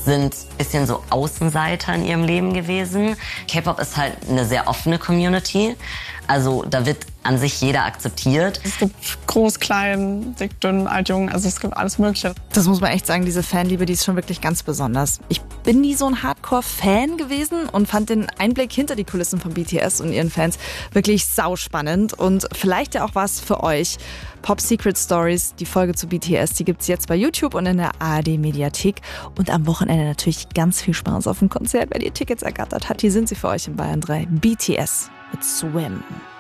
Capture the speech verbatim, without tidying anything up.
sind ein bisschen so Außenseiter in ihrem Leben gewesen. K-Pop ist halt eine sehr offene Community. Also da wird an sich jeder akzeptiert. Es gibt groß, klein, dick, dünn, alt, jung, also es gibt alles Mögliche. Das muss man echt sagen, diese Fanliebe, die ist schon wirklich ganz besonders. Ich bin nie so ein Hardcore-Fan gewesen und fand den Einblick hinter die Kulissen von B T S und ihren Fans wirklich sauspannend und vielleicht ja auch was für euch. Pop Secret Stories, die Folge zu B T S, die gibt's jetzt bei YouTube und in der A R D-Mediathek. Und am Wochenende natürlich ganz viel Spaß auf dem Konzert. Wer die Tickets ergattert hat, hier sind sie für euch in Bayern drei. B T S mit Swim.